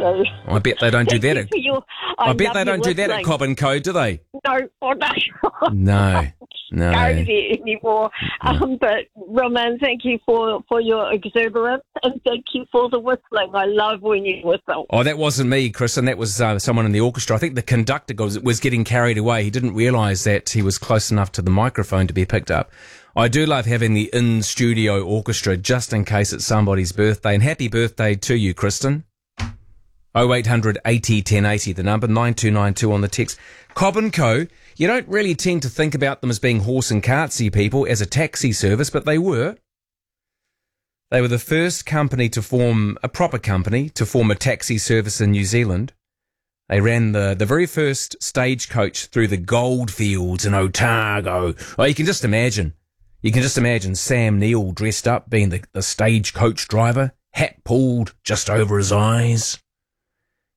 you. I bet they don't do that. I bet they don't do that at Cobb & Co, do they? No, No. Go there anymore. But Roman, thank you for your exuberance, and thank you for the whistling. I love when you whistle. Oh, that wasn't me, Kristen. That was someone in the orchestra. I think the conductor was getting carried away. He didn't realise that he was close enough to the microphone to be picked up. I do love having the in-studio orchestra just in case it's somebody's birthday. And happy birthday to you, Kristen. 0800 80 1080, the number, 9292 on the text. Cobb & Co, you don't really tend to think about them as being horse and cartsy people as a taxi service, but they were. They were the first company to form, a proper company, to form a taxi service in New Zealand. They ran the very first stagecoach through the goldfields in Otago. Oh, you can just imagine Sam Neill dressed up being the stagecoach driver, hat pulled just over his eyes.